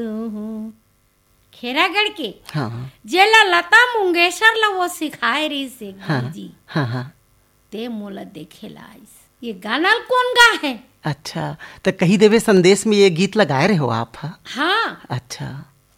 खेरागढ़ के हाँ जेला लता मंगेशकर ला वो सिखाए रही से हाँ जी हाँ हाँ। ते मोला देखेला आइस ये गाना कौन गा है। अच्छा, तो कही देवे संदेश में ये गीत लगाए रहे हो आप? हाँ हाँ अच्छा।